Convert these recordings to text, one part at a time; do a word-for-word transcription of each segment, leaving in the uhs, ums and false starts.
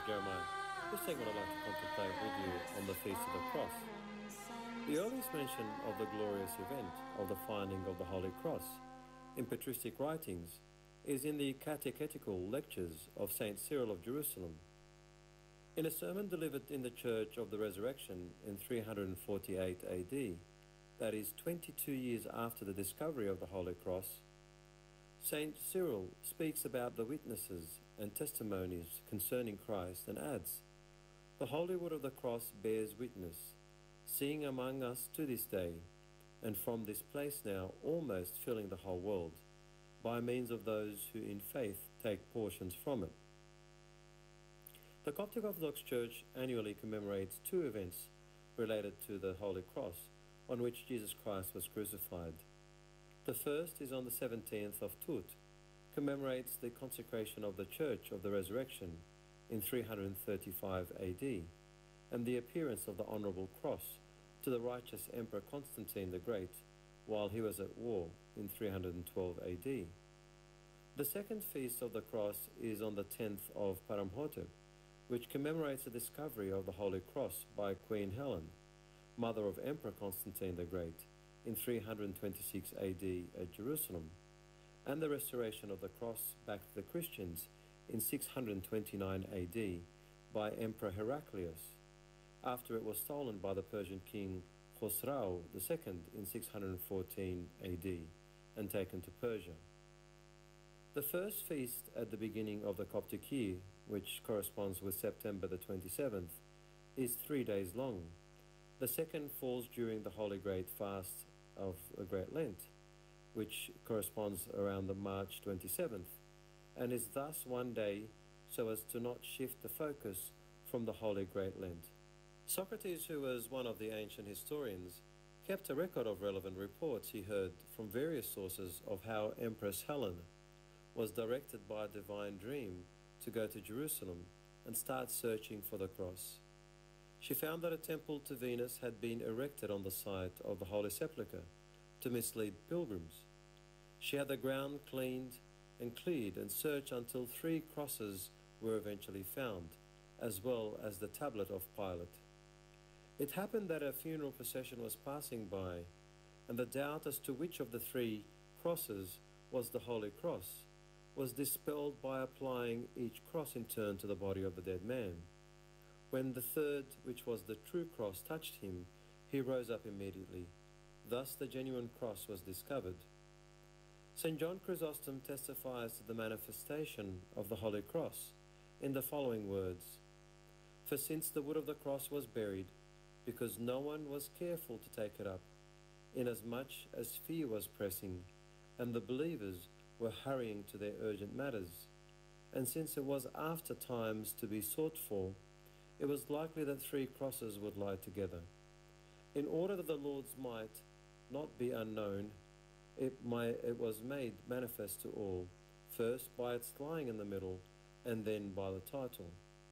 Jeremiah. This segment I'd like to contemplate with you on the Feast of the Cross. The earliest mention of the glorious event of the finding of the Holy Cross in patristic writings is in the catechetical lectures of Saint Cyril of Jerusalem. In a sermon delivered in the Church of the Resurrection in three hundred forty-eight A D, that is twenty-two years after the discovery of the Holy Cross, Saint Cyril speaks about the witnesses and testimonies concerning Christ and adds, "The holy wood of the cross bears witness, seeing among us to this day, and from this place now almost filling the whole world, by means of those who in faith take portions from it." The Coptic Orthodox Church annually commemorates two events related to the Holy Cross on which Jesus Christ was crucified. The first is on the seventeenth of Tut, commemorates the consecration of the Church of the Resurrection in three hundred thirty-five A D, and the appearance of the Honourable Cross to the righteous Emperor Constantine the Great while he was at war in three hundred twelve A D. The second Feast of the Cross is on the tenth of Paramhotep, which commemorates the discovery of the Holy Cross by Queen Helen, mother of Emperor Constantine the Great, in three hundred twenty-six A D at Jerusalem, and the restoration of the cross back to the Christians in six hundred twenty-nine A D by Emperor Heraclius, after it was stolen by the Persian king Khosrau the Second in six hundred fourteen A D and taken to Persia. The first feast at the beginning of the Coptic year, which corresponds with September the twenty-seventh, is three days long. The second falls during the Holy Great Fast of the Great Lent, which corresponds around the March twenty-seventh, and is thus one day so as to not shift the focus from the Holy Great Lent. Socrates, who was one of the ancient historians, kept a record of relevant reports he heard from various sources of how Empress Helen was directed by a divine dream to go to Jerusalem and start searching for the cross. She found that a temple to Venus had been erected on the site of the Holy Sepulchre to mislead pilgrims. She had the ground cleaned and cleared and searched until three crosses were eventually found, as well as the tablet of Pilate. It happened that a funeral procession was passing by, and the doubt as to which of the three crosses was the Holy Cross was dispelled by applying each cross in turn to the body of the dead man. When the third, which was the true cross, touched him, he rose up immediately. Thus the genuine cross was discovered. Saint John Chrysostom testifies to the manifestation of the Holy Cross in the following words: "For since the wood of the cross was buried, because no one was careful to take it up, inasmuch as fear was pressing, and the believers were hurrying to their urgent matters, and since it was after times to be sought for, it was likely that three crosses would lie together. In order that the Lord's might not be unknown, it, might, it was made manifest to all, first by its lying in the middle, and then by the title."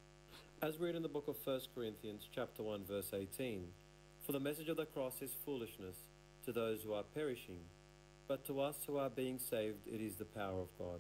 As we read in the book of First Corinthians chapter one verse eighteen, "For the message of the cross is foolishness to those who are perishing, but to us who are being saved it is the power of God."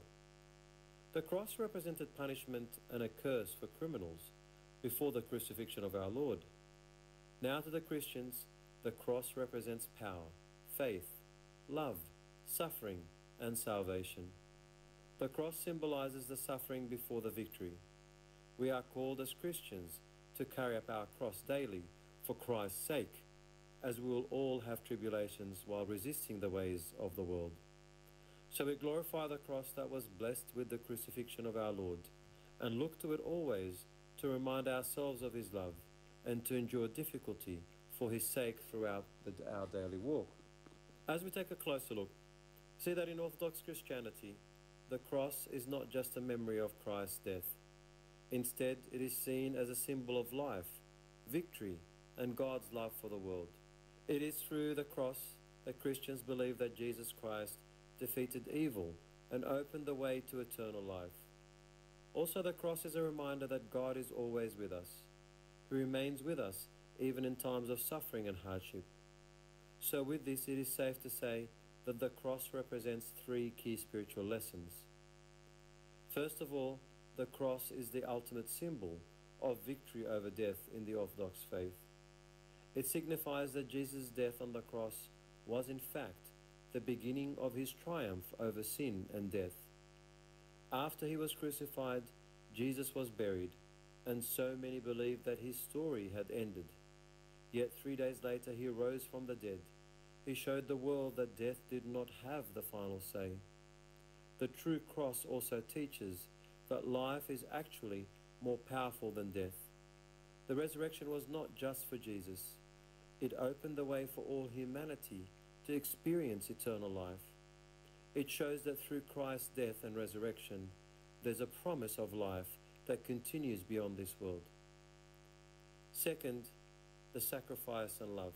The cross represented punishment and a curse for criminals before the crucifixion of our Lord. Now to the Christians, the cross represents power, faith, love, suffering, and salvation. The cross symbolizes the suffering before the victory. We are called as Christians to carry up our cross daily for Christ's sake, as we will all have tribulations while resisting the ways of the world. So we glorify the cross that was blessed with the crucifixion of our Lord, and look to it always to remind ourselves of his love and to endure difficulty for his sake throughout the, our daily walk. As we take a closer look, see that in Orthodox Christianity, the cross is not just a memory of Christ's death. Instead, it is seen as a symbol of life, victory, and God's love for the world. It is through the cross that Christians believe that Jesus Christ defeated evil and opened the way to eternal life. Also, the cross is a reminder that God is always with us. He remains with us even in times of suffering and hardship. So with this, it is safe to say that the cross represents three key spiritual lessons. First of all, the cross is the ultimate symbol of victory over death in the Orthodox faith. It signifies that Jesus' death on the cross was in fact the beginning of his triumph over sin and death. After he was crucified, Jesus was buried, and so many believed that his story had ended. Yet three days later he rose from the dead. He showed the world that death did not have the final say. The true cross also teaches that life is actually more powerful than death. The resurrection was not just for Jesus. It opened the way for all humanity to experience eternal life. It shows that through Christ's death and resurrection, there's a promise of life that continues beyond this world. Second, the sacrifice and love.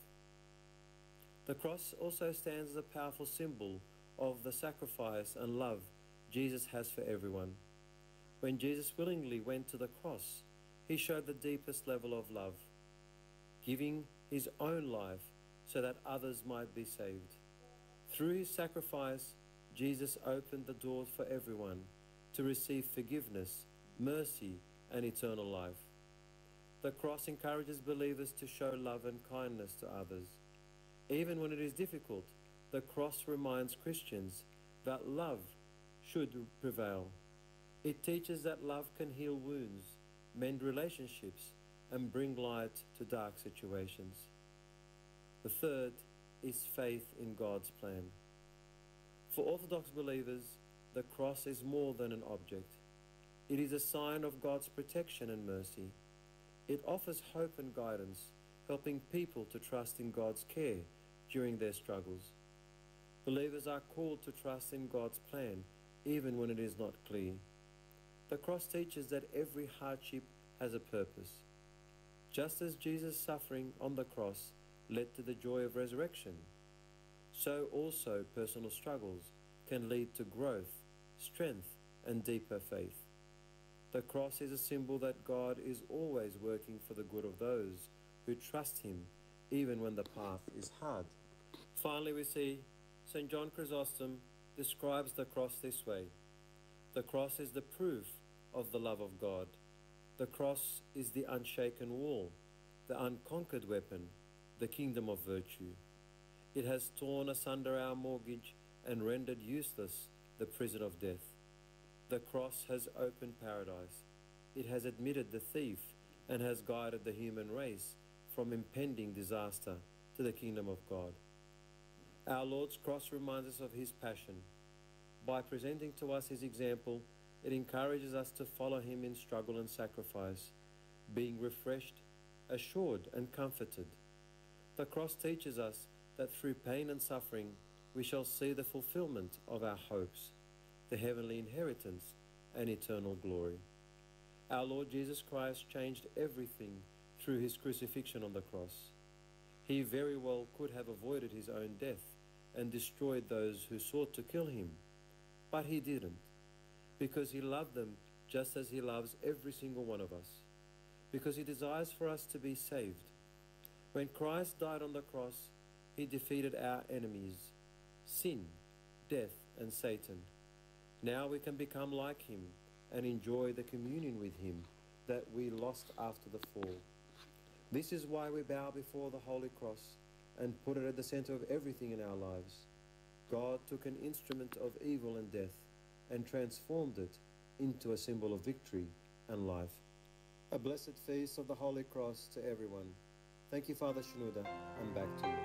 The cross also stands as a powerful symbol of the sacrifice and love Jesus has for everyone. When Jesus willingly went to the cross, he showed the deepest level of love, giving his own life so that others might be saved. Through his sacrifice, Jesus opened the doors for everyone to receive forgiveness, mercy, and eternal life. The cross encourages believers to show love and kindness to others. Even when it is difficult, the cross reminds Christians that love should prevail. It teaches that love can heal wounds, mend relationships, and bring light to dark situations. The third is faith in God's plan. For Orthodox believers, the cross is more than an object. It is a sign of God's protection and mercy. It offers hope and guidance, helping people to trust in God's care during their struggles. Believers are called to trust in God's plan, even when it is not clear. The cross teaches that every hardship has a purpose. Just as Jesus' suffering on the cross led to the joy of resurrection, so also personal struggles can lead to growth, strength, and deeper faith. The cross is a symbol that God is always working for the good of those who trust him, even when the path is hard. Finally, we see Saint John Chrysostom describes the cross this way. The cross is the proof of the love of God. The cross is the unshaken wall, the unconquered weapon, the kingdom of virtue. It has torn asunder our mortgage and rendered useless the prison of death. The cross has opened paradise. It has admitted the thief and has guided the human race from impending disaster to the kingdom of God. Our Lord's cross reminds us of his passion. By presenting to us his example, it encourages us to follow him in struggle and sacrifice, being refreshed, assured, and comforted. The cross teaches us that through pain and suffering, we shall see the fulfillment of our hopes, the heavenly inheritance, and eternal glory. Our Lord Jesus Christ changed everything through his crucifixion on the cross. He very well could have avoided his own death and destroyed those who sought to kill him, but he didn't, because he loved them just as he loves every single one of us, because he desires for us to be saved. When Christ died on the cross, he defeated our enemies, sin, death, and Satan. Now we can become like him and enjoy the communion with him that we lost after the fall. This is why we bow before the Holy Cross and put it at the center of everything in our lives. God took an instrument of evil and death and transformed it into a symbol of victory and life. A blessed feast of the Holy Cross to everyone. Thank you, Father Shenouda, and back to you.